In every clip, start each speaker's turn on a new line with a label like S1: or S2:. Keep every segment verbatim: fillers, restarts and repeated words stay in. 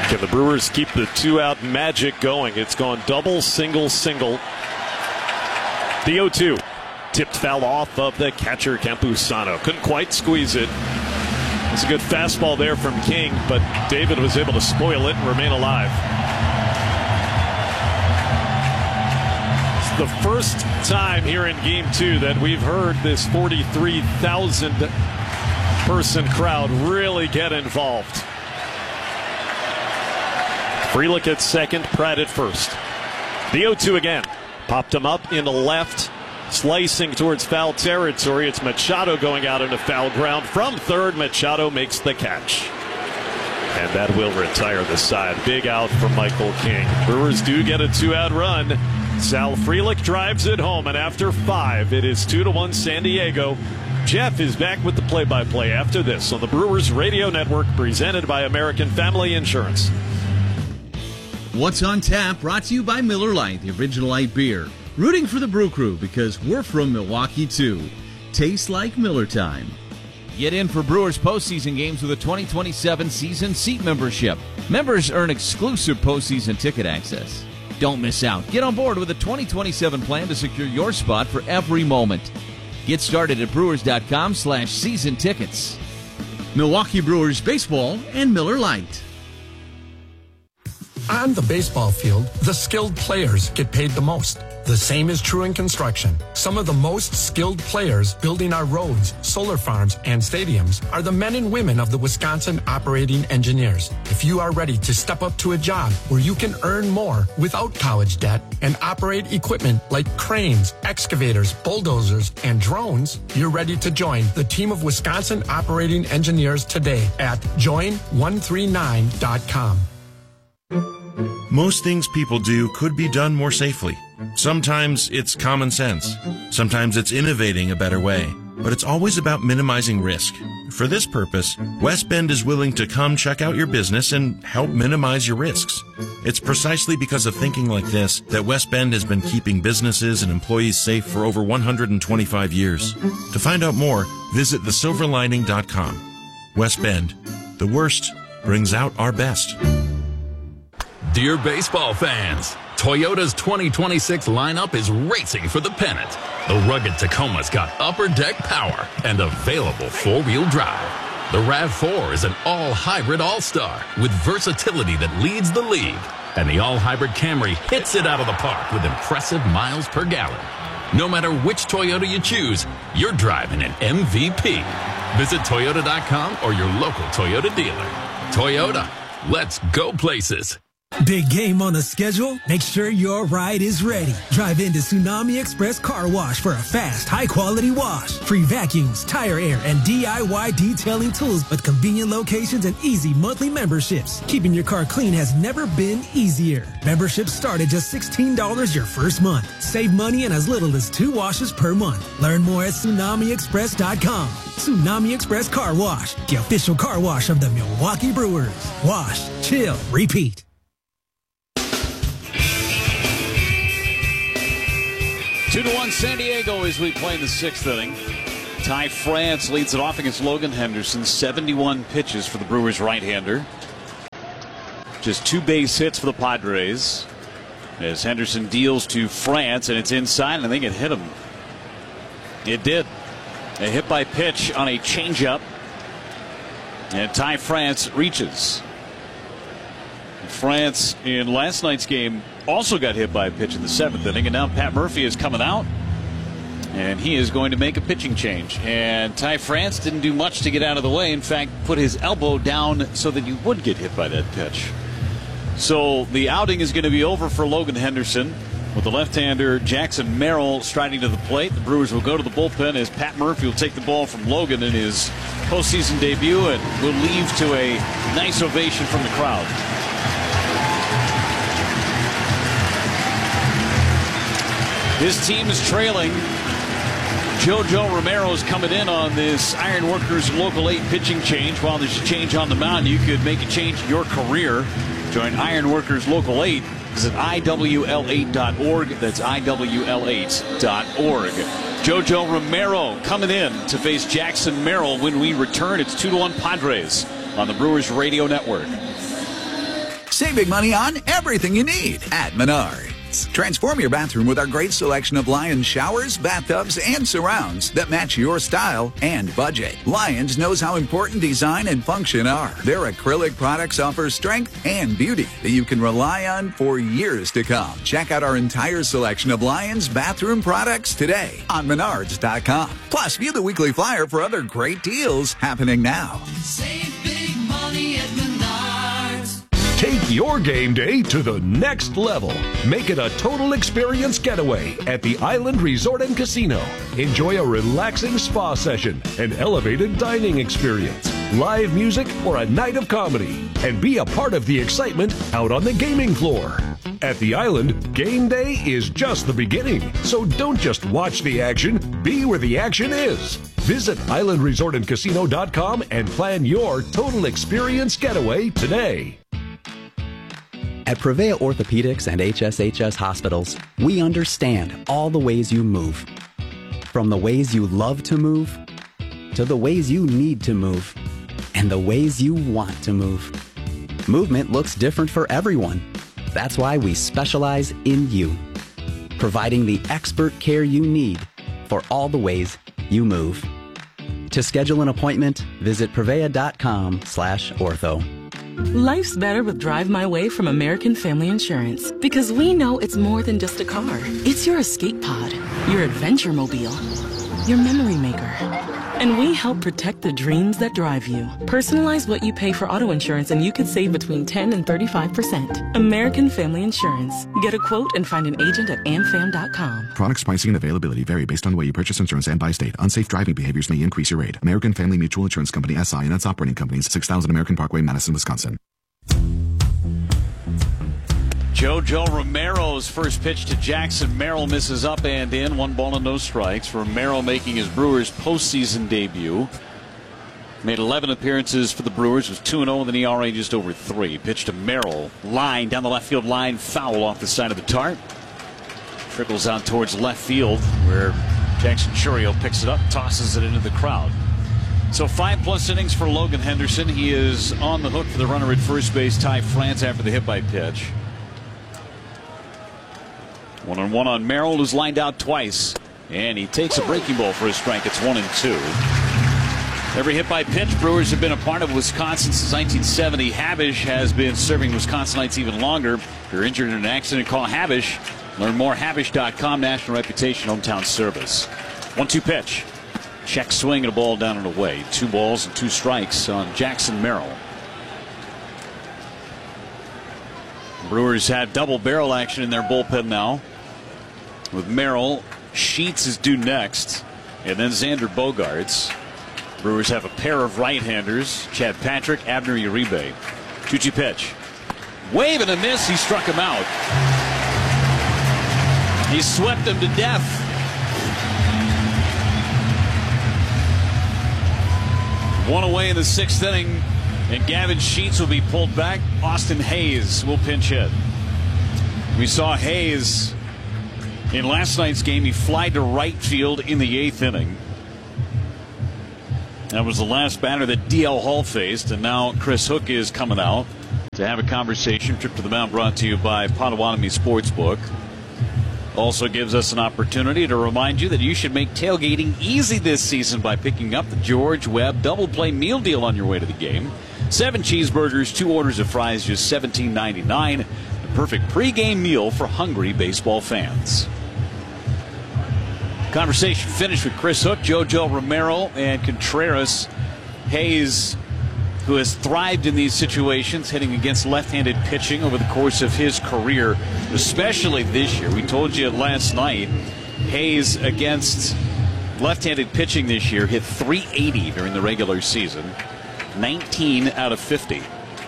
S1: Can the Brewers keep the two-out magic going? It's gone double, single, single. The oh two. Tipped foul off of the catcher, Campusano. Couldn't quite squeeze it. It's a good fastball there from King, but David was able to spoil it and remain alive. It's the first time here in game two that we've heard this forty-three thousand person crowd really get involved. Frelick at second, Pratt at first. The oh two again. Popped him up in the left. Slicing towards foul territory. It's Machado going out into foul ground. From third, Machado makes the catch. And that will retire the side. Big out for Michael King. Brewers do get a two-out run. Sal Frelick drives it home. And after five, it is two to one San Diego. Jeff is back with the play-by-play after this on the Brewers Radio Network, presented by American Family Insurance.
S2: What's on Tap, brought to you by Miller Lite, the original light beer. Rooting for the Brew Crew because we're from Milwaukee, too. Tastes like Miller time.
S3: Get in for Brewers postseason games with a twenty twenty-seven season seat membership. Members earn exclusive postseason ticket access. Don't miss out. Get on board with a twenty twenty-seven plan to secure your spot for every moment. Get started at brewers.com slash season tickets.
S2: Milwaukee Brewers baseball and Miller Lite.
S4: On the baseball field, the skilled players get paid the most. The same is true in construction. Some of the most skilled players building our roads, solar farms, and stadiums are the men and women of the Wisconsin Operating Engineers. If you are ready to step up to a job where you can earn more without college debt and operate equipment like cranes, excavators, bulldozers, and drones, you're ready to join the team of Wisconsin Operating Engineers today at join one three nine dot com.
S5: Most things people do could be done more safely. Sometimes it's common sense. Sometimes it's innovating a better way. But it's always about minimizing risk. For this purpose, West Bend is willing to come check out your business and help minimize your risks. It's precisely because of thinking like this that West Bend has been keeping businesses and employees safe for over one hundred twenty-five years. To find out more, visit the silver lining dot com. West Bend, the worst brings out our best.
S6: Dear baseball fans, Toyota's twenty twenty-six lineup is racing for the pennant. The rugged Tacoma's got upper deck power and available four-wheel drive. The RAV four is an all-hybrid all-star with versatility that leads the league. And the all-hybrid Camry hits it out of the park with impressive miles per gallon. No matter which Toyota you choose, you're driving an M V P. Visit Toyota dot com or your local Toyota dealer. Toyota, let's go places.
S7: Big game on the schedule? Make sure your ride is ready. Drive into Tsunami Express Car Wash for a fast, high-quality wash. Free vacuums, tire air, and D I Y detailing tools with convenient locations and easy monthly memberships. Keeping your car clean has never been easier. Memberships start at just sixteen dollars your first month. Save money in as little as two washes per month. Learn more at tsunami express dot com. Tsunami Express Car Wash, the official car wash of the Milwaukee Brewers. Wash, chill, repeat.
S8: Two to one San Diego as we play in the sixth inning. Ty France leads it off against Logan Henderson. seventy-one pitches for the Brewers right-hander. Just two base hits for the Padres. As Henderson deals to France, and it's inside, and I think it hit him. It did. A hit by pitch on a changeup. And Ty France reaches. France in last night's game also got hit by a pitch in the seventh inning, and now Pat Murphy is coming out, and he is going to make a pitching change. And Ty France didn't do much to get out of the way. In fact, put his elbow down so that he would get hit by that pitch. So the outing is going to be over for Logan Henderson, with the left-hander Jackson Merrill striding to the plate. The Brewers will go to the bullpen as Pat Murphy will take the ball from Logan in his postseason debut, and will leave to a nice ovation from the crowd. His team is trailing. JoJo Romero is coming in on this Ironworkers Local eight pitching change. While there's a change on the mound, you could make a change in your career. Join Ironworkers Local eight. Visit I W L eight dot org. That's I W L eight dot org. JoJo Romero coming in to face Jackson Merrill when we return. It's two to one Padres on the Brewers Radio Network.
S9: Save big money on everything you need at Menards. Transform your bathroom with our great selection of Lions showers, bathtubs, and surrounds that match your style and budget. Lions knows how important design and function are. Their acrylic products offer strength and beauty that you can rely on for years to come. Check out our entire selection of Lions bathroom products today on Menards dot com. Plus, view the weekly flyer for other great deals happening now.
S10: Save big money at Menards.
S11: Take your game day to the next level. Make it a total experience getaway at the Island Resort and Casino. Enjoy a relaxing spa session, an elevated dining experience, live music, or a night of comedy. And be a part of the excitement out on the gaming floor. At the Island, game day is just the beginning. So don't just watch the action, be where the action is. Visit island resort and casino dot com and plan your total experience getaway today.
S12: At Prevea Orthopedics and H S H S Hospitals, we understand all the ways you move. From the ways you love to move, to the ways you need to move, and the ways you want to move. Movement looks different for everyone. That's why we specialize in you, providing the expert care you need for all the ways you move. To schedule an appointment, visit prevea dot com slash ortho.
S13: Life's better with Drive My Way from American Family Insurance, because we know it's more than just a car. It's your escape pod, your adventure mobile, your memory maker. And we help protect the dreams that drive you. Personalize what you pay for auto insurance and you could save between ten and thirty-five percent. American Family Insurance. Get a quote and find an agent at am fam dot com.
S14: Products, pricing, and availability vary based on the way you purchase insurance and by state. Unsafe driving behaviors may increase your rate. American Family Mutual Insurance Company, S I and its operating companies, six thousand American Parkway, Madison, Wisconsin.
S8: JoJo Romero's first pitch to Jackson Merrill misses up and in. One ball and no strikes. Romero making his Brewers postseason debut. Made eleven appearances for the Brewers. Was two and oh with an E R A just over three. Pitch to Merrill. Line down the left field line. Foul off the side of the tarp. Trickles out towards left field where Jackson Chourio picks it up, tosses it into the crowd. So five plus innings for Logan Henderson. He is on the hook for the runner at first base, Ty France, after the hit by pitch. One on one on Merrill, who's lined out twice. And he takes a breaking ball for a strike. It's one and two. Every hit by pitch Brewers have been a part of Wisconsin since nineteen seventy. Habish has been serving Wisconsinites even longer. If you're injured in an accident, call Habish. Learn more habish dot com. National reputation, hometown service. one two pitch. Check swing and a ball down and away. Two balls and two strikes on Jackson Merrill. Brewers have double barrel action in their bullpen now. With Merrill, Sheets is due next, and then Xander Bogaerts. Brewers have a pair of right-handers, Chad Patrick, Abner Uribe. two two pitch. Wave and a miss. He struck him out. He swept him to death. One away in the sixth inning, and Gavin Sheets will be pulled back. Austin Hayes will pinch hit. We saw Hayes in last night's game. He flied to right field in the eighth inning. That was the last batter that D L Hall faced, and now Chris Hook is coming out to have a conversation. Trip to the mound brought to you by Potawatomi Sportsbook. Also gives us an opportunity to remind you that you should make tailgating easy this season by picking up the George Webb Double Play Meal Deal on your way to the game. Seven cheeseburgers, two orders of fries, just seventeen ninety-nine. The perfect pregame meal for hungry baseball fans. Conversation finished with Chris Hook, JoJo Romero, and Contreras. Hayes, who has thrived in these situations, hitting against left-handed pitching over the course of his career, especially this year. We told you last night, Hayes against left-handed pitching this year hit three eighty during the regular season, nineteen out of fifty.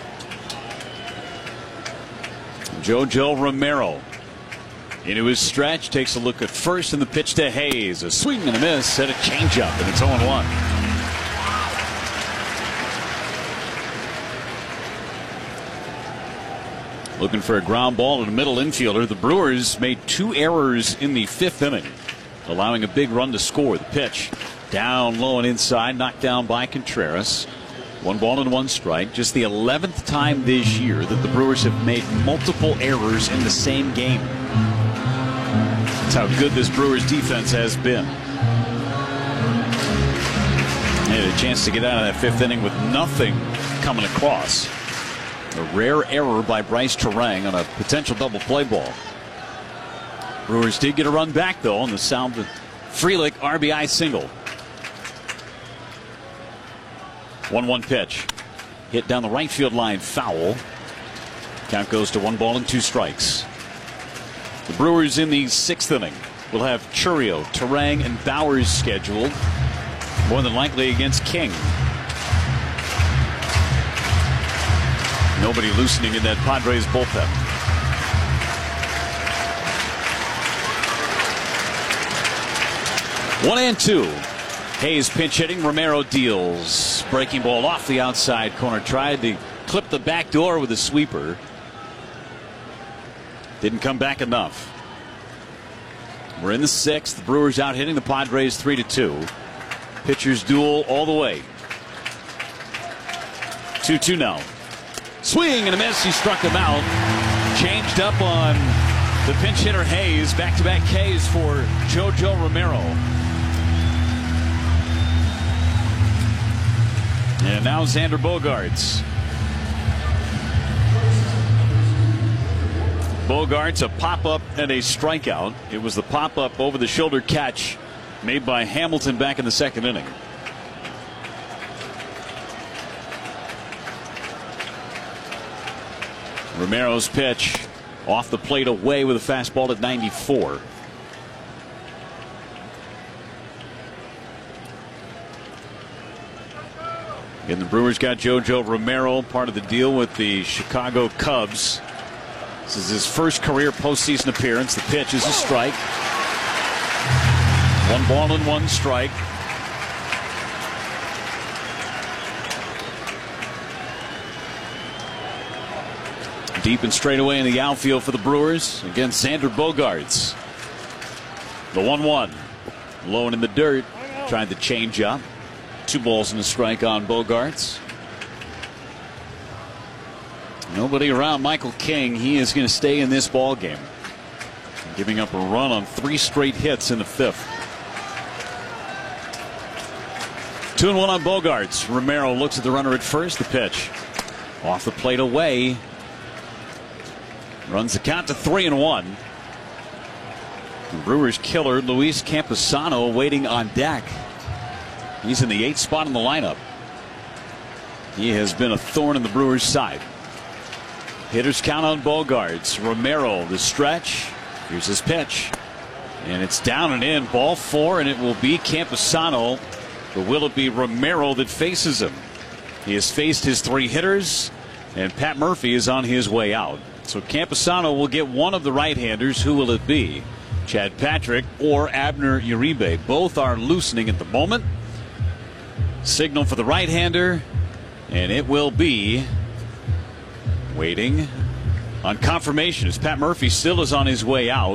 S8: JoJo Romero into his stretch, takes a look at first, and the pitch to Hayes. A swing and a miss, and a changeup, and it's oh one. Looking for a ground ball to the middle infielder. The Brewers made two errors in the fifth inning, allowing a big run to score. The pitch down low and inside, knocked down by Contreras. One ball and one strike. Just the eleventh time this year that the Brewers have made multiple errors in the same game. That's how good this Brewers defense has been. They had a chance to get out of that fifth inning with nothing coming across. A rare error by Bryce Turang on a potential double play ball. Brewers did get a run back, though, on the sound of Frelick R B I single. one one pitch. Hit down the right field line, foul. Count goes to one ball and two strikes. The Brewers in the sixth inning will have Chourio, Turang, and Bowers scheduled. More than likely against King. Nobody loosening in that Padres bullpen. One and two. Hayes pinch hitting. Romero deals. Breaking ball off the outside corner. Tried to clip the back door with a sweeper. Didn't come back enough. We're in the sixth. The Brewers out hitting the Padres three to two. Pitchers duel all the way. two two now. Swing and a miss. He struck him out. Changed up on the pinch hitter Hayes. Back-to-back Ks for JoJo Romero. And now Xander Bogaerts. Bogaerts, a pop-up and a strikeout. It was the pop-up over-the-shoulder catch made by Hamilton back in the second inning. Romero's pitch off the plate away with a fastball at ninety-four. Again, the Brewers got JoJo Romero, part of the deal with the Chicago Cubs. This is his first career postseason appearance. The pitch is a strike. One ball and one strike. Deep and straight away in the outfield for the Brewers against Xander Bogaerts. The one one. Low and in the dirt. Trying to change up. Two balls and a strike on Bogaerts. Nobody around Michael King. He is going to stay in this ball game. Giving up a run on three straight hits in the fifth. Two and one on Bogaerts. Romero looks at the runner at first. The pitch off the plate away. Runs the count to three and one. The Brewers killer Luis Campusano waiting on deck. He's in the eighth spot in the lineup. He has been a thorn in the Brewers' side. Hitters count on Bogaerts. Romero, the stretch. Here's his pitch. And it's down and in. Ball four, and it will be Campusano. But will it be Romero that faces him? He has faced his three hitters, and Pat Murphy is on his way out. So Campusano will get one of the right-handers. Who will it be? Chad Patrick or Abner Uribe? Both are loosening at the moment. Signal for the right-hander, and it will be waiting on confirmation as Pat Murphy still is on his way out.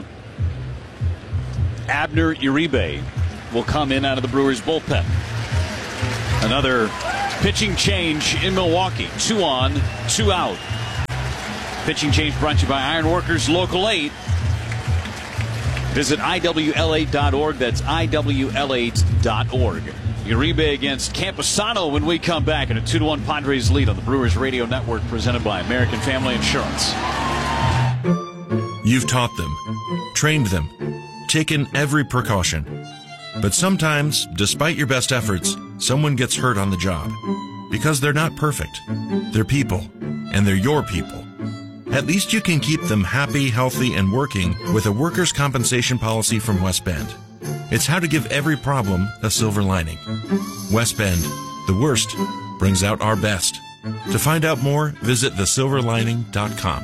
S8: Abner Uribe will come in out of the Brewers bullpen. Another pitching change in Milwaukee. Two on, two out. Pitching change brought to you by Ironworkers Local eight. Visit I W L eight dot org. That's I W L eight dot org. Uribe against Campusano when we come back in a two to one Padres lead on the Brewers Radio Network, presented by American Family Insurance.
S5: You've taught them, trained them, taken every precaution. But sometimes, despite your best efforts, someone gets hurt on the job. Because they're not perfect. They're people, and they're your people. At least you can keep them happy, healthy, and working with a workers' compensation policy from West Bend. It's how to give every problem a silver lining. West Bend, the worst brings out our best. To find out more, visit the silver lining dot com.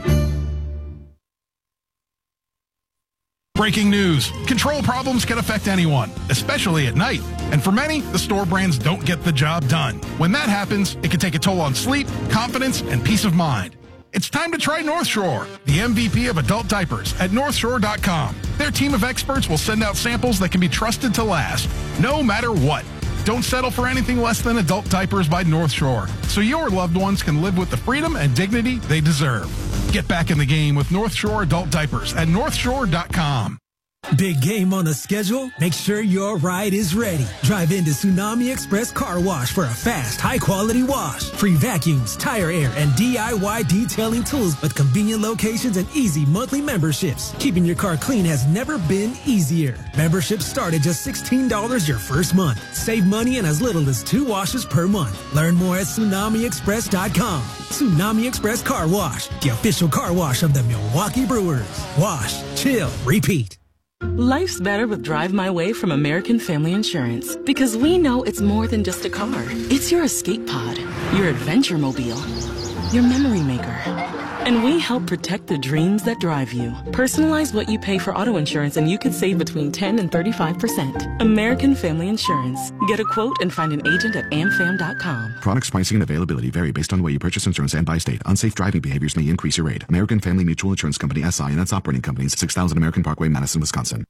S15: Breaking news. Control problems can affect anyone, especially at night. And for many, the store brands don't get the job done. When that happens, it can take a toll on sleep, confidence, and peace of mind. It's time to try North Shore, the M V P of adult diapers at north shore dot com. Their team of experts will send out samples that can be trusted to last, no matter what. Don't settle for anything less than adult diapers by North Shore, so your loved ones can live with the freedom and dignity they deserve. Get back in the game with North Shore adult diapers at north shore dot com.
S7: Big game on the schedule? Make sure your ride is ready. Drive into Tsunami Express Car Wash for a fast, high-quality wash. Free vacuums, tire air, and D I Y detailing tools with convenient locations and easy monthly memberships. Keeping your car clean has never been easier. Memberships start at just sixteen dollars your first month. Save money in as little as two washes per month. Learn more at tsunami express dot com. Tsunami Express Car Wash, the official car wash of the Milwaukee Brewers. Wash, chill, repeat.
S13: Life's better with Drive My Way from American Family Insurance because we know it's more than just a car. It's your escape pod, your adventure mobile, your memory maker. And we help protect the dreams that drive you. Personalize what you pay for auto insurance and you could save between ten and thirty-five percent. American Family Insurance. Get a quote and find an agent at am fam dot com.
S14: Products, pricing, and availability vary based on the way you purchase insurance and by state. Unsafe driving behaviors may increase your rate. American Family Mutual Insurance Company, S I and its operating companies, six thousand American Parkway, Madison, Wisconsin.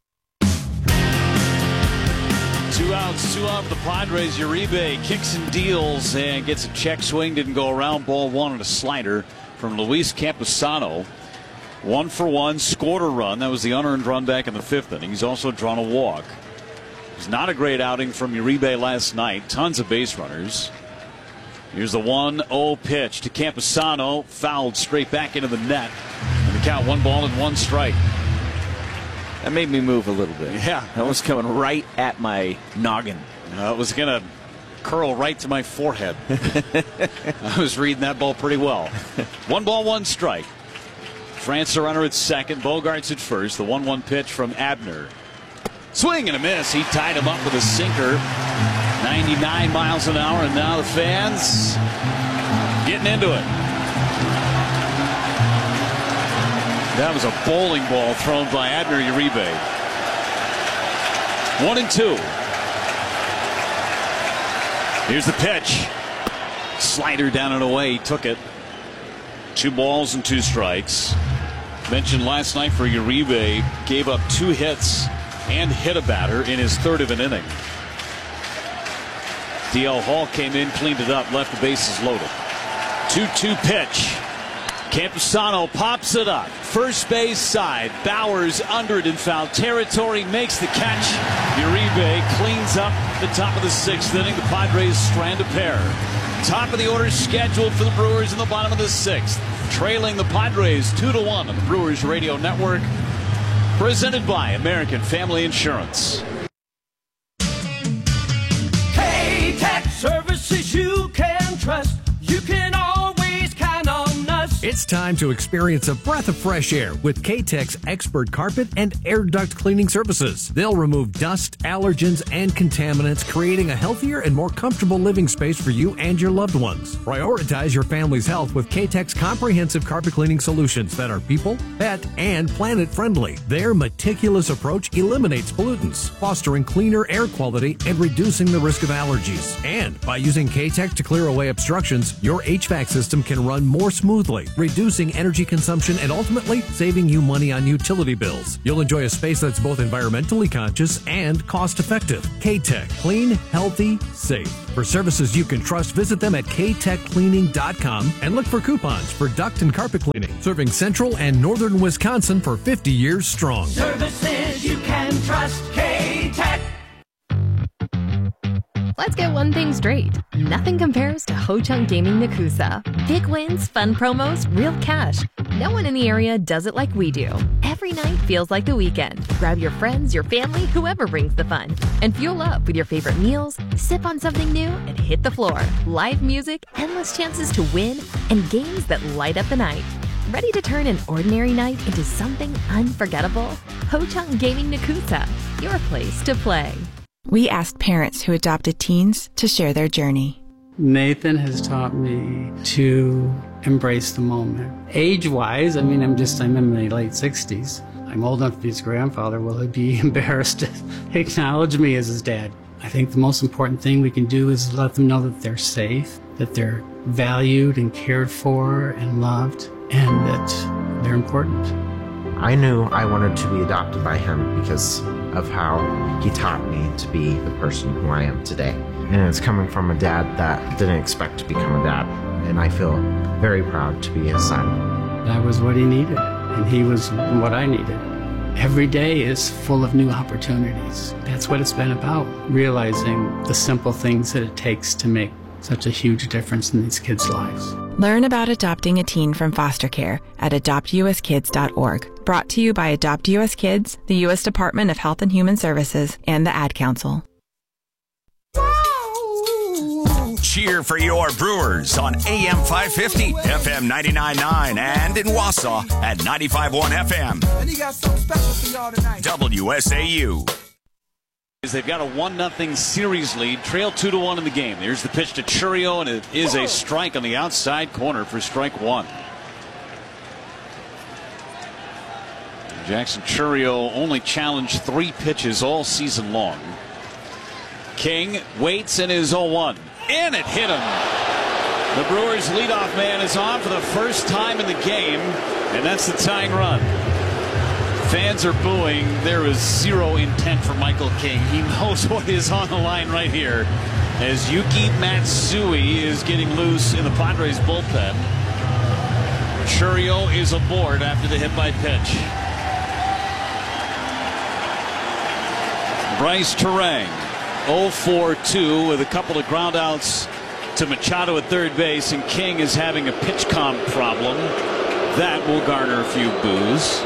S8: Two outs, two out. The Padres. Uribe kicks and deals and gets a check swing. Didn't go around. Ball one and a slider from Luis Campusano. One for one, scored a run. That was the unearned run back in the fifth inning. He's also drawn a walk. It was not a great outing from Uribe last night. Tons of base runners. Here's the one oh pitch to Campusano. Fouled straight back into the net. And the count, one ball and one strike.
S16: That made me move a little bit.
S8: Yeah.
S16: That was coming right at my noggin.
S8: Uh, it was going to curl right to my forehead. I was reading that ball pretty well. One ball, one strike. France a runner at second. Bogarts at first. The one one pitch from Abner. Swing and a miss. He tied him up with a sinker. ninety-nine miles an hour, and now the fans getting into it. That was a bowling ball thrown by Abner Uribe. One and two. Here's the pitch. Slider down and away. He took it. Two balls and two strikes. Mentioned last night for Uribe, gave up two hits and hit a batter in his third of an inning. D L Hall came in, cleaned it up, left the bases loaded. two two pitch. Campusano pops it up. First base side. Bowers under it in foul territory. Makes the catch. Uribe cleans up the top of the sixth inning. The Padres strand a pair. Top of the order scheduled for the Brewers in the bottom of the sixth. Trailing the Padres two to one on the Brewers Radio Network. Presented by American Family Insurance.
S10: K-Tech services you can trust. You can always count on us.
S17: It's time to experience a breath of fresh air with K-Tech's expert carpet and air duct cleaning services. They'll remove dust, allergens, and contaminants, creating a healthier and more comfortable living space for you and your loved ones. Prioritize your family's health with K-Tech's comprehensive carpet cleaning solutions that are people, pet, and planet friendly. Their meticulous approach eliminates pollutants, fostering cleaner air quality and reducing the risk of allergies. And by using K-Tech to clear away obstructions, your H V A C system can run more smoothly, reducing energy consumption and ultimately saving you money on utility bills. You'll enjoy a space that's both environmentally conscious and cost-effective. K-Tech. Clean, healthy, safe. For services you can trust, visit them at k tech cleaning dot com and look for coupons for duct and carpet cleaning. Serving central and northern Wisconsin for fifty years strong.
S10: Services you can trust. K-Tech.
S18: Let's get one thing straight. Nothing compares to Ho Chunk Gaming Nakusa. Big wins, fun promos, real cash. No one in the area does it like we do. Every night feels like the weekend. Grab your friends, your family, whoever brings the fun. And fuel up with your favorite meals, sip on something new, and hit the floor. Live music, endless chances to win, and games that light up the night. Ready to turn an ordinary night into something unforgettable? Ho Chunk Gaming Nakusa, your place to play.
S19: We asked parents who adopted teens to share their journey.
S20: Nathan has taught me to embrace the moment. Age-wise, I mean, I'm just, I'm in my late sixties. I'm old enough to be his grandfather. Will he be embarrassed to acknowledge me as his dad? I think the most important thing we can do is let them know that they're safe, that they're valued and cared for and loved, and that they're important.
S21: I knew I wanted to be adopted by him because of how he taught me to be the person who I am today. And it's coming from a dad that didn't expect to become a dad. And I feel very proud to be his son.
S20: That was what he needed, and he was what I needed. Every day is full of new opportunities. That's what it's been about, realizing the simple things that it takes to make such a huge difference in these kids' lives.
S19: Learn about adopting a teen from foster care at adopt u s kids dot org. Brought to you by Adopt U S Kids, the U S Department of Health and Human Services, and the Ad Council.
S1: Cheer for your Brewers on A M five fifty, F M ninety-nine point nine, and in Wausau at ninety-five point one F M.
S10: And he got something special for y'all tonight.
S1: W S A U.
S8: They've got a one nothing series lead, trail two to one in the game. There's the pitch to Chourio, and it is a strike on the outside corner for strike one. Jackson Chourio only challenged three pitches all season long. King waits and is oh one. And it hit him. The Brewers' leadoff man is on for the first time in the game, and that's the tying run. Fans are booing. There is zero intent for Michael King. He knows what is on the line right here as Yuki Matsui is getting loose in the Padres bullpen. Chourio is aboard after the hit by pitch. Bryce Turang oh for two with a couple of ground outs to Machado at third base, and King is having a pitch comp problem. That will garner a few boos.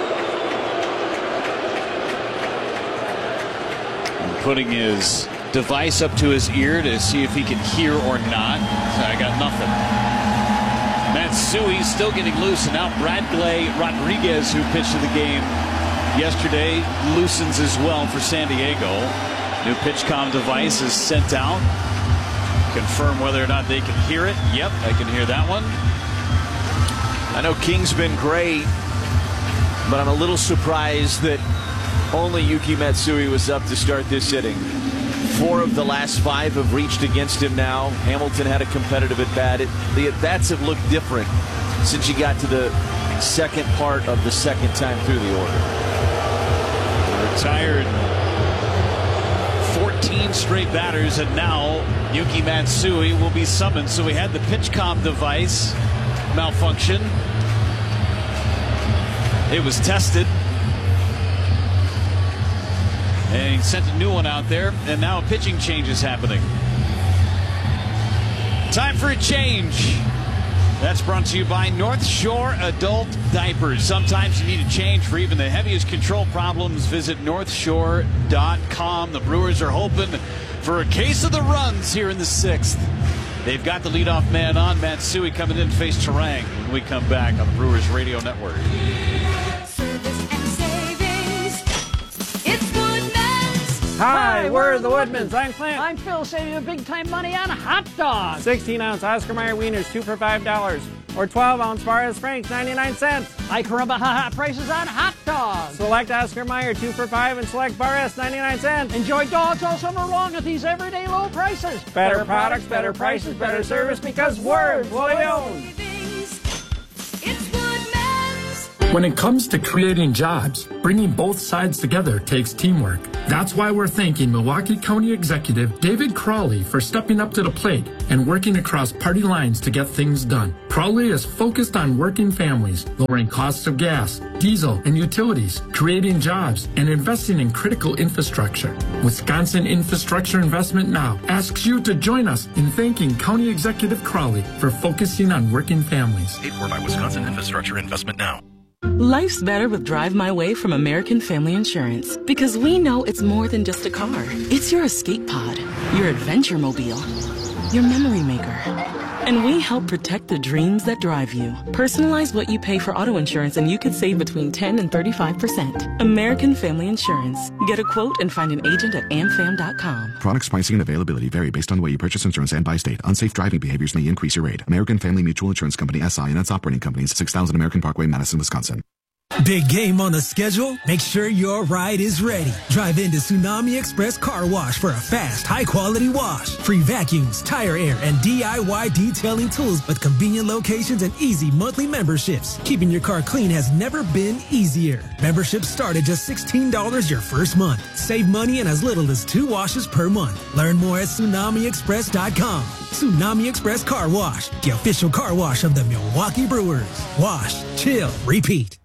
S8: And putting his device up to his ear to see if he can hear or not. I got nothing. Matsui still getting loose, and now Bradley Rodriguez, who pitched in the game yesterday, loosens as well for San Diego. New PitchCom device is sent out. Confirm whether or not they can hear it. Yep, I can hear that one.
S16: I know King's been great, but I'm a little surprised that only Yuki Matsui was up to start this inning. Four of the last five have reached against him now. Hamilton had a competitive at bat. It, the at bats have looked different since you got to the second part of the second time through the order.
S8: Retired fourteen straight batters, and now Yuki Matsui will be summoned. So we had the PitchCom device malfunction. It was tested, and he sent a new one out there, and now a pitching change is happening. Time for a change. That's brought to you by North Shore Adult Diapers. Sometimes you need a change for even the heaviest control problems. Visit north shore dot com. The Brewers are hoping for a case of the runs here in the sixth. They've got the leadoff man on. Matsui coming in to face Turang when we come back on the Brewers Radio Network.
S22: Hi, we're the Woodmans. I'm Clint.
S23: I'm Phil, saving you big time money on hot dogs.
S22: sixteen ounce Oscar Mayer wieners, two for five dollars. Or twelve ounce Forrest Franks, ninety-nine cents.
S23: High caramba ha prices on hot dogs.
S22: Select Oscar Mayer, two for five, and select Forrest, ninety-nine cents.
S23: Enjoy dogs all summer long at these everyday low prices.
S22: Better, better products, better prices, better service, because we're employee owned.
S4: When it comes to creating jobs, bringing both sides together takes teamwork. That's why we're thanking Milwaukee County Executive David Crawley for stepping up to the plate and working across party lines to get things done. Crawley is focused on working families, lowering costs of gas, diesel, and utilities, creating jobs, and investing in critical infrastructure. Wisconsin Infrastructure Investment Now asks you to join us in thanking County Executive Crawley for focusing on working families.
S24: Paid for by Wisconsin Infrastructure Investment Now.
S13: Life's better with Drive My Way from American Family Insurance, because we know it's more than just a car. It's your escape pod, your adventure mobile, your memory maker. And we help protect the dreams that drive you. Personalize what you pay for auto insurance and you could save between ten and thirty-five percent. American Family Insurance. Get a quote and find an agent at am fam dot com.
S14: Products, pricing, and availability vary based on the way you purchase insurance and by state. Unsafe driving behaviors may increase your rate. American Family Mutual Insurance Company, S I and its operating companies, six thousand American Parkway, Madison, Wisconsin.
S7: Big game on the schedule? Make sure your ride is ready. Drive into Tsunami Express Car Wash for a fast, high-quality wash. Free vacuums, tire air, and D I Y detailing tools with convenient locations and easy monthly memberships. Keeping your car clean has never been easier. Memberships start at just sixteen dollars your first month. Save money in as little as two washes per month. Learn more at tsunami express dot com. Tsunami Express Car Wash, the official car wash of the Milwaukee Brewers. Wash, chill, repeat.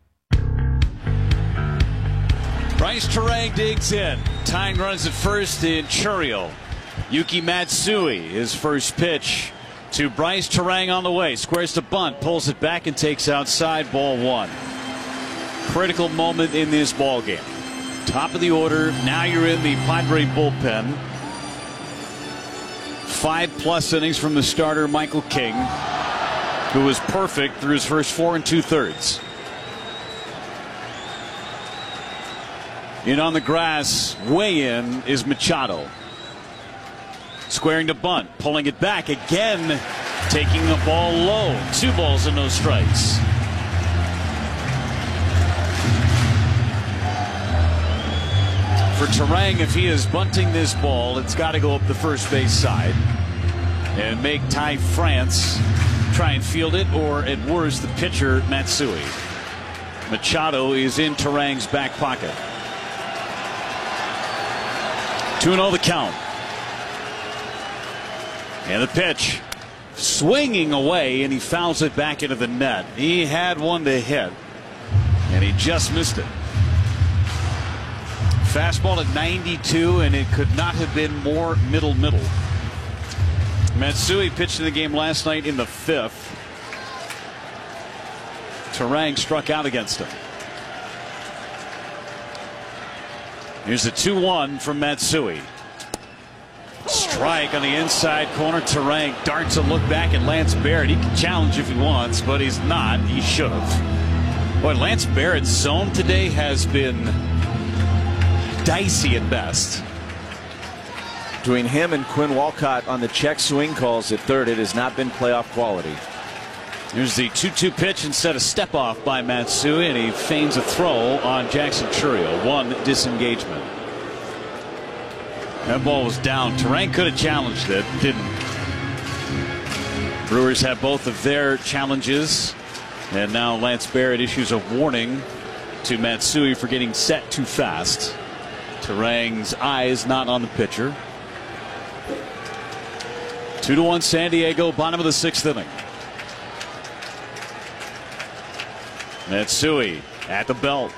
S8: Bryce Turang digs in. Tying runs at first in Churiel. Yuki Matsui, his first pitch to Bryce Turang on the way. Squares to bunt, pulls it back and takes outside, ball one. Critical moment in this ball game. Top of the order. Now you're in the Padre bullpen. Five plus innings from the starter Michael King, who was perfect through his first four and two thirds. In on the grass, way in, is Machado. Squaring to bunt, pulling it back again, taking the ball low. Two balls and no strikes. For Turang, if he is bunting this ball, it's got to go up the first base side and make Ty France try and field it, or at worst, the pitcher Matsui. Machado is in Turang's back pocket. two and oh the count. And the pitch. Swinging away, and he fouls it back into the net. He had one to hit, and he just missed it. Fastball at ninety-two, and it could not have been more middle middle. Matsui pitched in the game last night in the fifth. Turang struck out against him. Here's the two one from Matsui. Strike on the inside corner. Turang darts a look back at Lance Barrett. He can challenge if he wants, but he's not. He should have. Boy, Lance Barrett's zone today has been dicey at best.
S16: Between him and Quinn Walcott on the check swing calls at third, it has not been playoff quality.
S8: Here's the two two pitch instead of step off by Matsui, and he feigns a throw on Jackson Churiel. One disengagement. That ball was down. Turang could have challenged it, didn't. Brewers have both of their challenges, and now Lance Barrett issues a warning to Matsui for getting set too fast. Turang's eyes not on the pitcher. Two to one San Diego, bottom of the sixth inning. Matsui at the belt.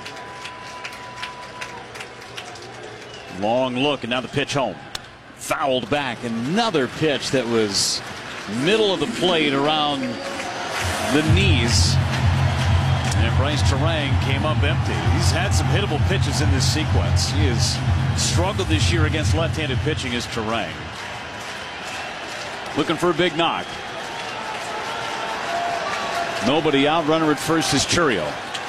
S8: Long look, and now the pitch home. Fouled back. Another pitch that was middle of the plate around the knees. And Bryce Turang came up empty. He's had some hittable pitches in this sequence. He has struggled this year against left-handed pitching as Turang. Looking for a big knock. Nobody out. Runner at first is Churiel.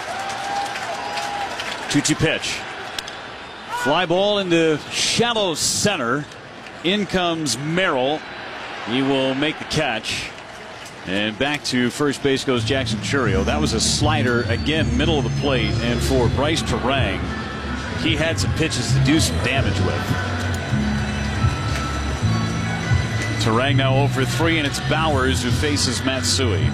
S8: two two pitch. Fly ball into shallow center. In comes Merrill. He will make the catch. And back to first base goes Jackson Churiel. That was a slider, again, middle of the plate. And for Bryce Turang, he had some pitches to do some damage with. Turang now oh for three, and it's Bowers who faces Matsui.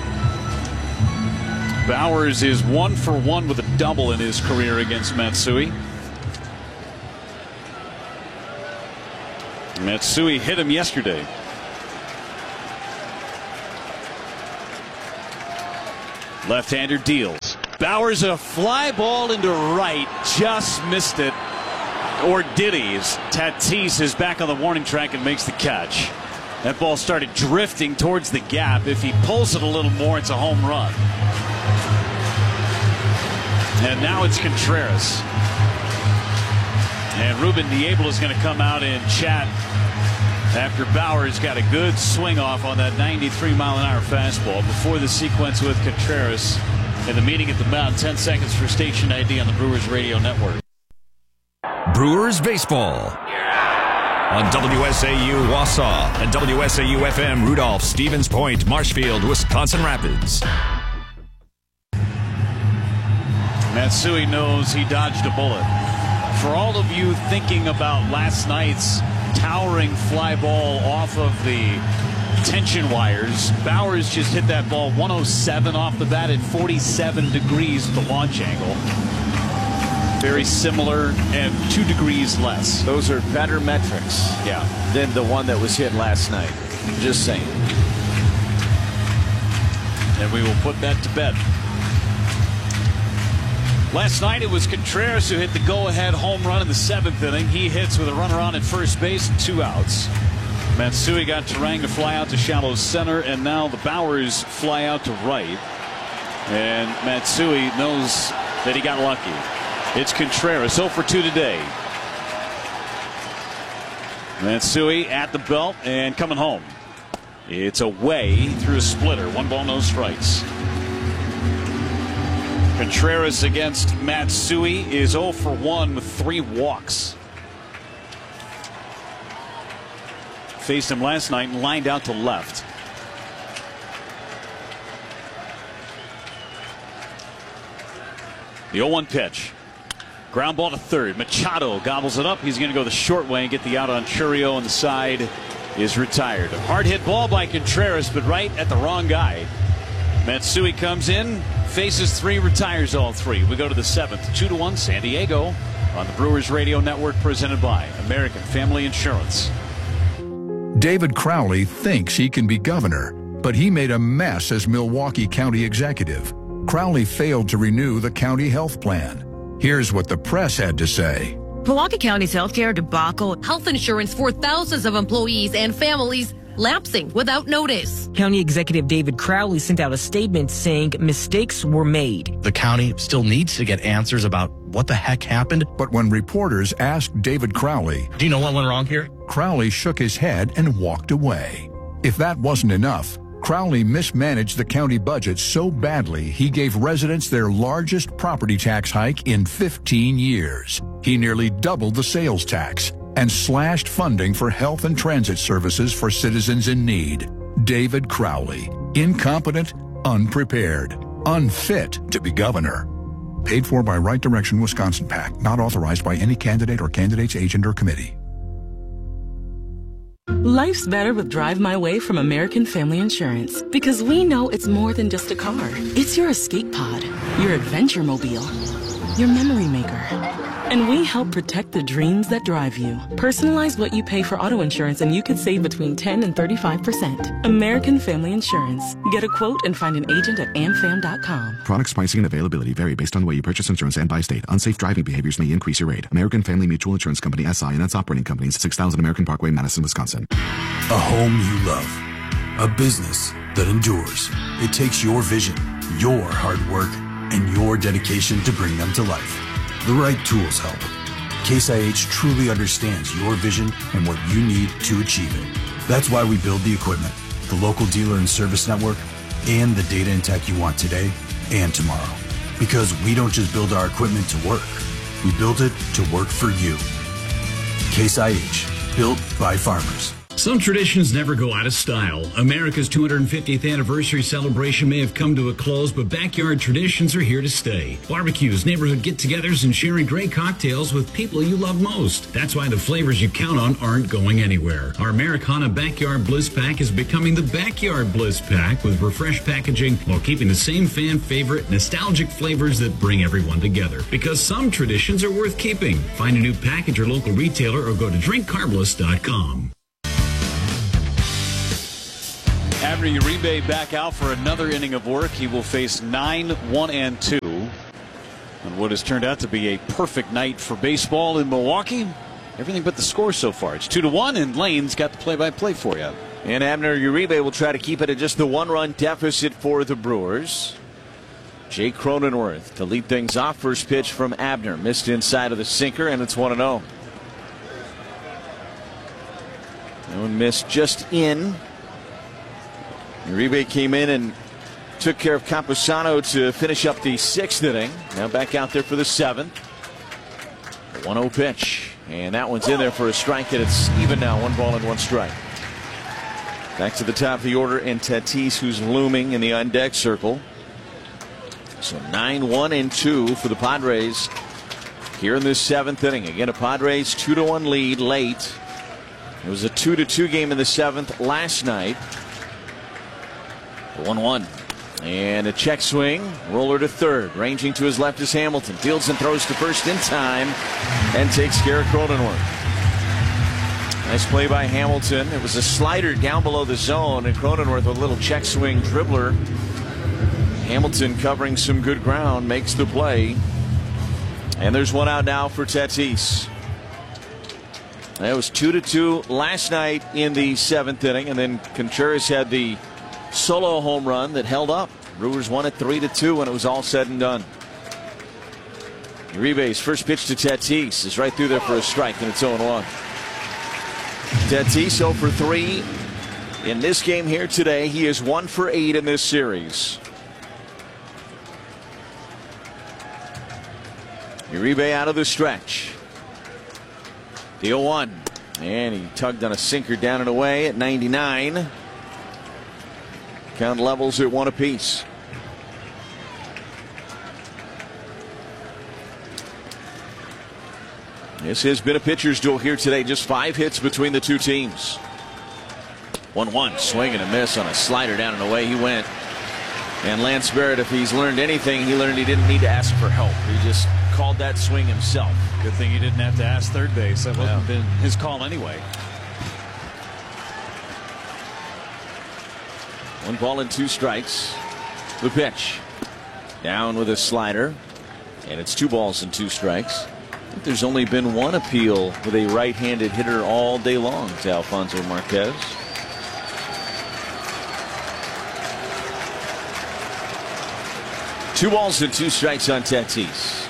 S8: Bowers is one for one with a double in his career against Matsui. Matsui hit him yesterday. Left-hander deals. Bowers a fly ball into right, just missed it. Or did he? Tatis is back on the warning track and makes the catch. That ball started drifting towards the gap. If he pulls it a little more, it's a home run. And now it's Contreras. And Ruben Niebla is going to come out and chat after Bowers got a good swing off on that ninety-three mile an hour fastball. Before the sequence with Contreras and the meeting at the mound. ten seconds for station I D on the Brewers Radio Network.
S1: Brewers baseball on W S A U Wausau and W S A U F M Rudolph, Stevens Point, Marshfield, Wisconsin Rapids.
S8: Matsui knows he dodged a bullet. For all of you thinking about last night's towering fly ball off of the tension wires, Bowers just hit that ball one oh seven off the bat at forty-seven degrees at the launch angle. Very similar and two degrees less.
S16: Those are better metrics,
S8: yeah,
S16: than the one that was hit last night. Just saying.
S8: And we will put that to bed. Last night it was Contreras who hit the go-ahead home run in the seventh inning. He hits with a runner on at first base and two outs. Matsui got Turang to fly out to shallow center, and now the Bowers fly out to right. And Matsui knows that he got lucky. It's Contreras, oh for two today. Matsui at the belt and coming home. It's away through a splitter. One ball, no strikes. Contreras against Matsui is oh for one with three walks. Faced him last night and lined out to left. The oh one pitch. Ground ball to third. Machado gobbles it up. He's going to go the short way and get the out on Churio on the side. Is retired. A hard hit ball by Contreras, but right at the wrong guy. Matsui comes in, faces three, retires all three. We go to the seventh. Two to one, San Diego on the Brewers Radio Network, presented by American Family Insurance.
S2: David Crowley thinks he can be governor, but he made a mess as Milwaukee County executive. Crowley failed to renew the county health plan. Here's what the press had to say.
S3: Milwaukee County's healthcare debacle, health insurance for thousands of employees and families lapsing without notice.
S6: County Executive David Crowley sent out a statement saying mistakes were made.
S9: The county still needs to get answers about what the heck happened.
S2: But when reporters asked David Crowley,
S9: do you know what went wrong here?
S2: Crowley shook his head and walked away. If that wasn't enough, Crowley mismanaged the county budget so badly he gave residents their largest property tax hike in fifteen years. He nearly doubled the sales tax and slashed funding for health and transit services for citizens in need. David Crowley, incompetent, unprepared, unfit to be governor. Paid for by Right Direction Wisconsin PAC, not authorized by any candidate or candidate's agent or committee.
S13: Life's better with Drive My Way from American Family Insurance, because we know it's more than just a car. It's your escape pod, your adventure mobile, your memory maker. And we help protect the dreams that drive you. Personalize what you pay for auto insurance and you could save between ten and thirty-five percent. American Family Insurance. Get a quote and find an agent at a m fam dot com.
S14: Products, pricing, and availability vary based on the way you purchase insurance and by state. Unsafe driving behaviors may increase your rate. American Family Mutual Insurance Company, S I and its operating companies, six thousand American Parkway, Madison, Wisconsin.
S25: A home you love. A business that endures. It takes your vision, your hard work, and your dedication to bring them to life. The right tools help. Case I H truly understands your vision and what you need to achieve it. That's why we build the equipment, the local dealer and service network, and the data and tech you want today and tomorrow. Because we don't just build our equipment to work. We build it to work for you. Case I H, built by farmers.
S26: Some traditions never go out of style. America's two hundred fiftieth anniversary celebration may have come to a close, but backyard traditions are here to stay. Barbecues, neighborhood get-togethers, and sharing great cocktails with people you love most. That's why the flavors you count on aren't going anywhere. Our Americana Backyard Bliss Pack is becoming the Backyard Bliss Pack with refreshed packaging while keeping the same fan favorite nostalgic flavors that bring everyone together. Because some traditions are worth keeping. Find a new pack at your local retailer or go to drink carbliss dot com.
S8: Abner Uribe back out for another inning of work. He will face nine, one, and two on what has turned out to be a perfect night for baseball in Milwaukee. Everything but the score so far. It's two to one, and Lane's got the play-by-play for you.
S16: And Abner Uribe will try to keep it at just the one-run deficit for the Brewers. Jake Cronenworth to lead things off. First pitch from Abner. Missed inside of the sinker, and it's one and oh. That one missed just in. Uribe came in and took care of Campusano to finish up the sixth inning. Now back out there for the seventh. one oh pitch. And that one's in there for a strike, and it's even now. One ball and one strike. Back to the top of the order, and Tatis, who's looming in the on-deck circle. So nine one and two for the Padres here in this seventh inning. Again, a Padres two to one lead late. It was a two to two game in the seventh last night. one one. And a check swing. Roller to third. Ranging to his left is Hamilton. Fields and throws to first in time and takes care of Cronenworth. Nice play by Hamilton. It was a slider down below the zone, and Cronenworth with a little check swing dribbler. Hamilton covering some good ground makes the play. And there's one out now for Tatis. That was two to two last night in the seventh inning, and then Contreras had the solo home run that held up. Brewers won it three to two when it was all said and done. Uribe's first pitch to Tatis is right through there for a strike, and it's oh one. Tatis oh for three in this game here today. He is one for eight in this series. Uribe out of the stretch. The oh one. And he tugged on a sinker down and away at ninety-nine. Count levels at one apiece. This has been a pitcher's duel here today. Just five hits between the two teams. one one. Swing and a miss on a slider down and away he went. And Lance Barrett, if he's learned anything, he learned he didn't need to ask for help. He just called that swing himself.
S8: Good thing he didn't have to ask third base. That wouldn't have been his call anyway.
S16: One ball and two strikes. The pitch. Down with a slider. And it's two balls and two strikes. I think there's only been one appeal with a right-handed hitter all day long to Alfonso Marquez. Two balls and two strikes on Tatis.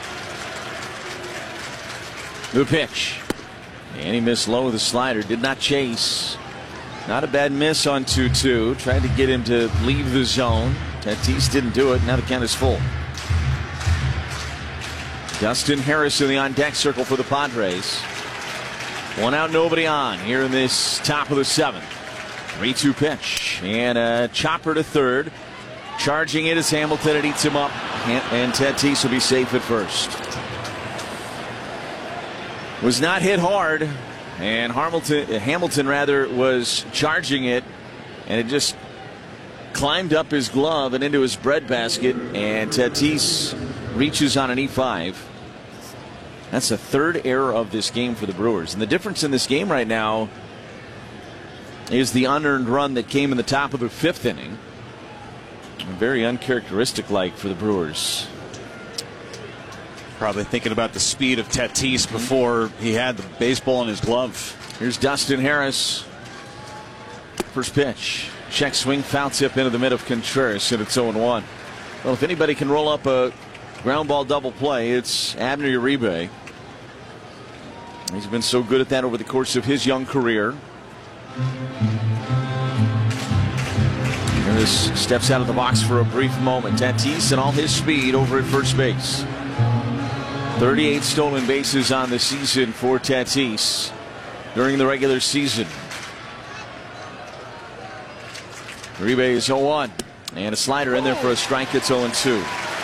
S16: The pitch. And he missed low with a slider. Did not chase. Not a bad miss on two two. Tried to get him to leave the zone. Tatis didn't do it. Now the count is full. Dustin Harris in the on-deck circle for the Padres. One out, nobody on here in this top of the seventh. three two pitch. And a chopper to third. Charging it as Hamilton. It eats him up. And Tatis will be safe at first. Was not hit hard. And Hamilton, Hamilton rather, was charging it. And it just climbed up his glove and into his breadbasket. And Tatis reaches on an E five. That's the third error of this game for the Brewers. And the difference in this game right now is the unearned run that came in the top of the fifth inning. Very uncharacteristic like for the Brewers.
S8: Probably thinking about the speed of Tatis before he had the baseball in his glove.
S16: Here's Dustin Harris. First pitch. Check swing, foul tip into the mid of Contreras, and it's oh one. Well, if anybody can roll up a ground ball double play, it's Abner Uribe. He's been so good at that over the course of his young career. Harris steps out of the box for a brief moment. Tatis and all his speed over at first base. thirty-eight stolen bases on the season for Tatis during the regular season. Uribe is oh one. And a slider in there for a strike. It's oh two.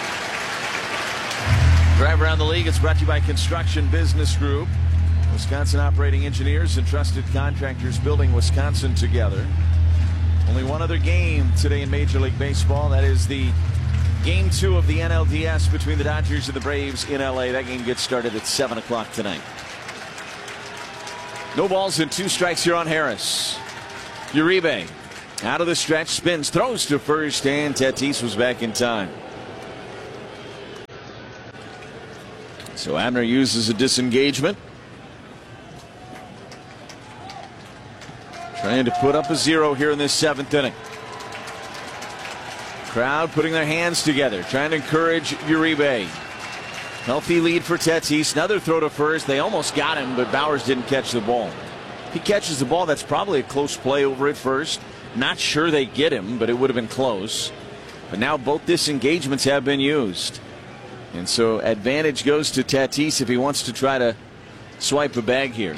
S16: Drive around the league. It's brought to you by Construction Business Group. Wisconsin operating engineers and trusted contractors building Wisconsin together. Only one other game today in Major League Baseball. That is the game two of the N L D S between the Dodgers and the Braves in L A. That game gets started at seven o'clock tonight. No balls and two strikes here on Harris. Uribe out of the stretch, spins, throws to first, and Tatis was back in time. So Abner uses a disengagement. Trying to put up a zero here in this seventh inning. Crowd putting their hands together, trying to encourage Uribe. Healthy lead for Tatis. Another throw to first. They almost got him, but Bowers didn't catch the ball. If he catches the ball, that's probably a close play over at first. Not sure they get him, but it would have been close. But now both disengagements have been used. And so advantage goes to Tatis if he wants to try to swipe a bag here.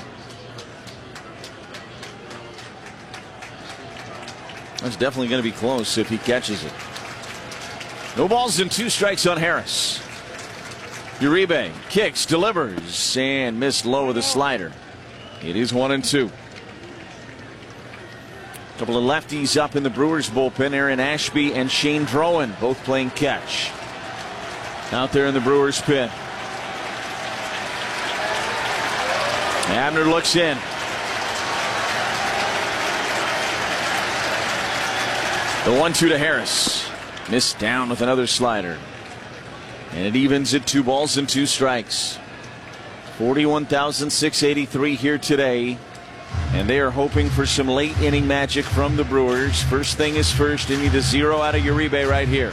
S16: That's definitely going to be close if he catches it. No balls and two strikes on Harris. Uribe kicks, delivers, and missed low with a slider. It is one and two. A couple of lefties up in the Brewers bullpen. Aaron Ashby and Shane Drowan both playing catch. Out there in the Brewers pen. Abner looks in. The one two to Harris. Missed down with another slider. And it evens at two balls and two strikes. forty-one thousand six hundred eighty-three here today. And they are hoping for some late inning magic from the Brewers. First thing is first. They need a zero out of Uribe right here.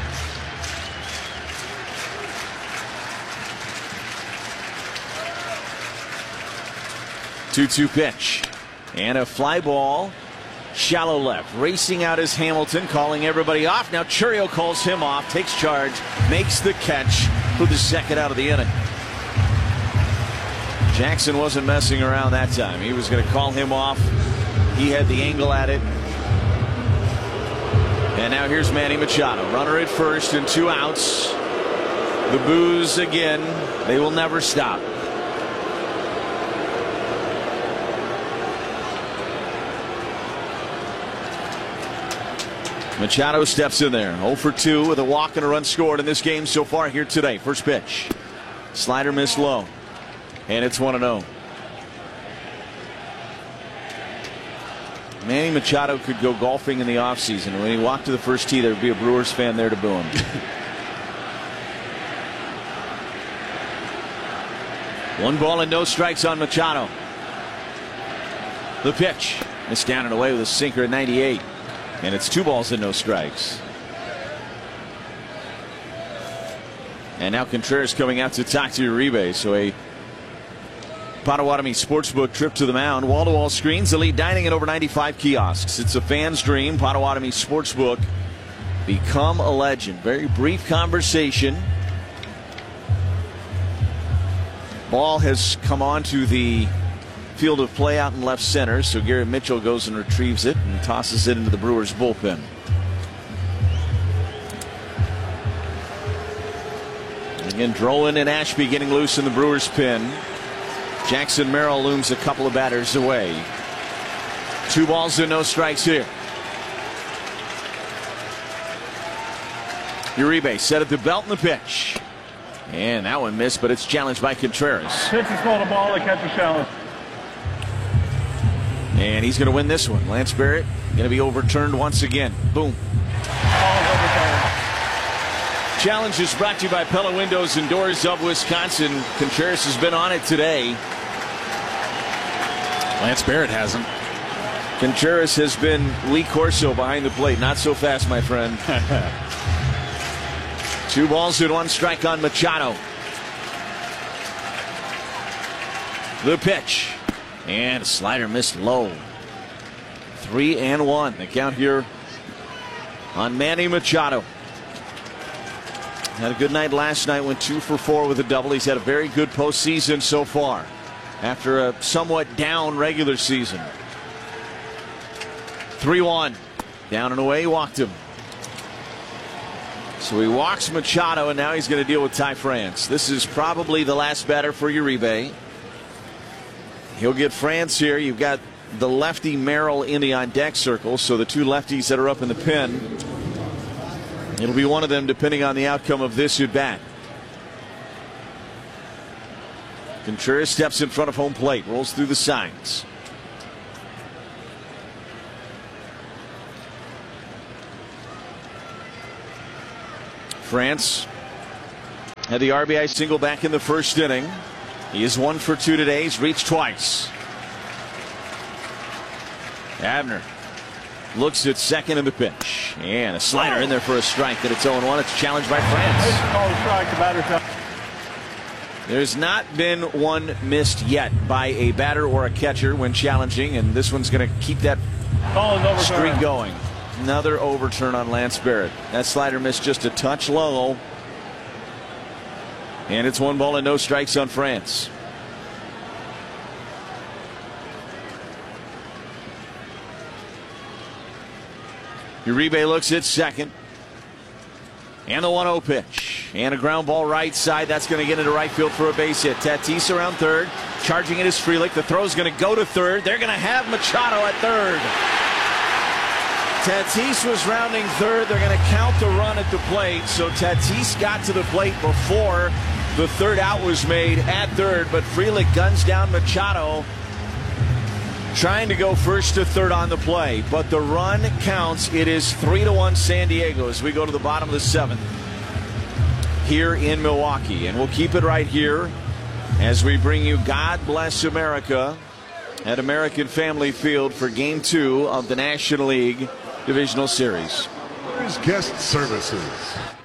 S16: two two pitch. And a fly ball. Shallow left. Racing out is Hamilton, calling everybody off. Now Chourio calls him off, takes charge, makes the catch for the second out of the inning. Jackson wasn't messing around that time. He was going to call him off. He had the angle at it. And now here's Manny Machado. Runner at first and two outs. The boos again. They will never stop. Machado steps in there. oh for two with a walk and a run scored in this game so far here today. First pitch. Slider missed low. And it's one and oh. Manny Machado could go golfing in the offseason. When he walked to the first tee, there would be a Brewers fan there to boo him. One ball and no strikes on Machado. The pitch. Missed down and away with a sinker at ninety-eight. And it's two balls and no strikes. And now Contreras coming out to talk to Uribe. So a Potawatomi Sportsbook trip to the mound. Wall-to-wall screens, elite dining, and over ninety-five kiosks. It's a fan's dream. Potawatomi Sportsbook. Become a legend. Very brief conversation. Ball has come onto the field of play out in left center, so Garrett Mitchell goes and retrieves it and tosses it into the Brewers bullpen. Again, Drowan and Ashby getting loose in the Brewers pen. Jackson Merrill looms a couple of batters away. Two balls and no strikes here. Uribe set at the belt in the pitch. And that one missed, but it's challenged by Contreras.
S5: Pitch is called a ball, the catcher challenge.
S16: And he's going to win this one. Lance Barrett going to be overturned once again. Boom. Challenge is brought to you by Pella Windows and Doors of Wisconsin. Contreras has been on it today.
S8: Lance Barrett hasn't.
S16: Contreras has been Lee Corso behind the plate. Not so fast, my friend. Two balls and one strike on Machado. The pitch. And a slider missed low. Three and one. The count here on Manny Machado. Had a good night last night. Went two for four with a double. He's had a very good postseason so far after a somewhat down regular season. three one. Down and away. He walked him. So he walks Machado, and now he's going to deal with Ty France. This is probably the last batter for Uribe. He'll get France here. You've got the lefty Merrill in the on deck circle, so the two lefties that are up in the pen. It'll be one of them depending on the outcome of this at bat. Contreras steps in front of home plate, rolls through the signs. France had the R B I single back in the first inning. He is one for two today. He's reached twice. Abner looks at second in the pitch. And a slider in there for a strike. And it's oh and one. It's challenged by France. There's not been one missed yet by a batter or a catcher when challenging. And this one's going to keep that streak going. Another overturn on Lance Barrett. That slider missed just a touch low. And it's one ball and no strikes on France. Uribe looks at second. And the one oh pitch. And a ground ball right side. That's going to get into right field for a base hit. Tatis around third. Charging it is Frelick. The throw is going to go to third. They're going to have Machado at third. Tatis was rounding third. They're going to count the run at the plate. So Tatis got to the plate before the third out was made at third. But Frelick guns down Machado, trying to go first to third on the play. But the run counts. It is three to one San Diego as we go to the bottom of the seventh here in Milwaukee. And we'll keep it right here as we bring you God Bless America at American Family Field for Game two of the National League Divisional Series.
S11: Guest services.